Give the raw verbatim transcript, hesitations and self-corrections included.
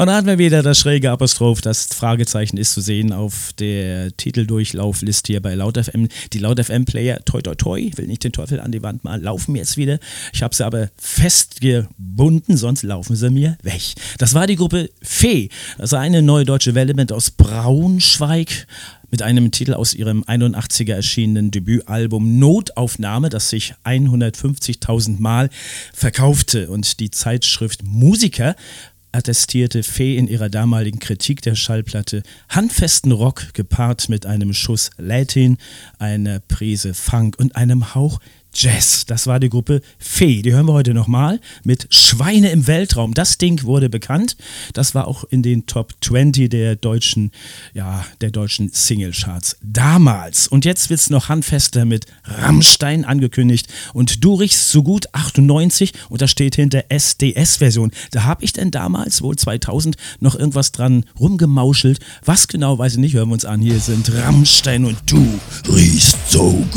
Und da hatten wir wieder das schräge Apostroph, das Fragezeichen ist zu sehen auf der Titeldurchlaufliste hier bei Laut F M. Die Laut F M-Player, toi toi toi, will nicht den Teufel an die Wand malen, laufen jetzt wieder. Ich habe sie aber festgebunden, sonst laufen sie mir weg. Das war die Gruppe Fee. Das war eine neue deutsche Welleband aus Braunschweig mit einem Titel aus ihrem einundachtziger erschienenen Debütalbum Notaufnahme, das sich hundertfünfzigtausend Mal verkaufte. Und die Zeitschrift Musiker attestierte Fee in ihrer damaligen Kritik der Schallplatte handfesten Rock gepaart mit einem Schuss Latin, einer Prise Funk und einem Hauch Jazz. Das war die Gruppe Fee. Die hören wir heute nochmal mit Schweine im Weltraum. Das Ding wurde bekannt. Das war auch in den Top zwanzig der deutschen, ja, der deutschen Singlecharts damals. Und jetzt wird's noch handfester mit Rammstein angekündigt. Und du riechst so gut achtundneunzig und da steht hinter S D S-Version. Da habe ich denn damals, wohl zweitausend, noch irgendwas dran rumgemauschelt. Was genau, weiß ich nicht, hören wir uns an. Hier sind Rammstein und du riechst so gut.